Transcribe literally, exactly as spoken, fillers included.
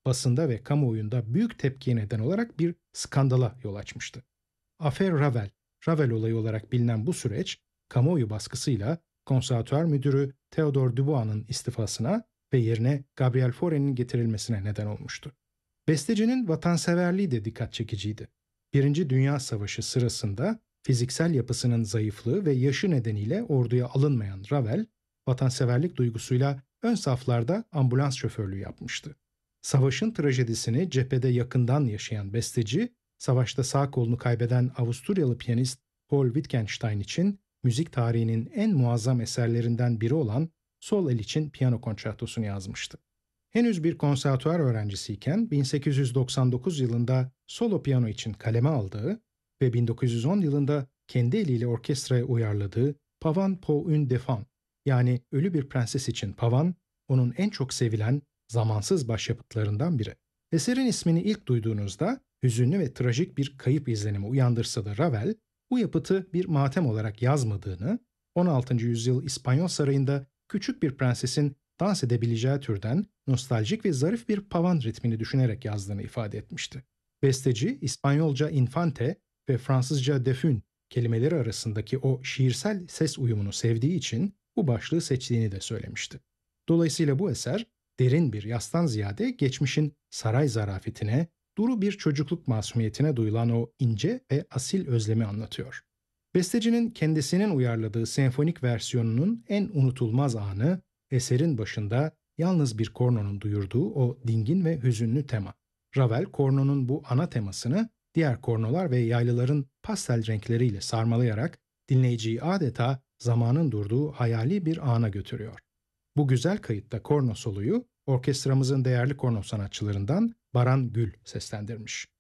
basında ve kamuoyunda büyük tepkiye neden olarak bir skandala yol açmıştı. Afer Ravel, Ravel olayı olarak bilinen bu süreç, kamuoyu baskısıyla konservatuar müdürü Theodore Dubois'ın istifasına ve yerine Gabriel Fauré'nin getirilmesine neden olmuştu. Bestecinin vatanseverliği de dikkat çekiciydi. Birinci Dünya Savaşı sırasında fiziksel yapısının zayıflığı ve yaşı nedeniyle orduya alınmayan Ravel, vatanseverlik duygusuyla ön saflarda ambulans şoförlüğü yapmıştı. Savaşın trajedisini cephede yakından yaşayan besteci, savaşta sağ kolunu kaybeden Avusturyalı piyanist Paul Wittgenstein için müzik tarihinin en muazzam eserlerinden biri olan Sol el için piyano konçertosunu yazmıştı. Henüz bir konservatuar öğrencisiyken bin sekiz yüz doksan dokuz yılında solo piyano için kaleme aldığı ve bin dokuz yüz on yılında kendi eliyle orkestraya uyarladığı Pavan pour une défense, yani Ölü Bir Prenses için Pavan, onun en çok sevilen zamansız başyapıtlarından biri. Eserin ismini ilk duyduğunuzda hüzünlü ve trajik bir kayıp izlenimi uyandırsa da Ravel, bu yapıtı bir matem olarak yazmadığını, on altıncı yüzyıl İspanyol sarayında küçük bir prensesin dans edebileceği türden nostaljik ve zarif bir pavan ritmini düşünerek yazdığını ifade etmişti. Besteci, İspanyolca infante ve Fransızca defün kelimeleri arasındaki o şiirsel ses uyumunu sevdiği için bu başlığı seçtiğini de söylemişti. Dolayısıyla bu eser, derin bir yastan ziyade geçmişin saray zarafetine, duru bir çocukluk masumiyetine duyulan o ince ve asil özlemi anlatıyor. Bestecinin kendisinin uyarladığı senfonik versiyonunun en unutulmaz anı, eserin başında yalnız bir kornonun duyurduğu o dingin ve hüzünlü tema. Ravel, kornonun bu ana temasını diğer kornolar ve yaylıların pastel renkleriyle sarmalayarak dinleyiciyi adeta zamanın durduğu hayali bir ana götürüyor. Bu güzel kayıtta korno soloyu orkestramızın değerli korno sanatçılarından Baran Gül seslendirmiş.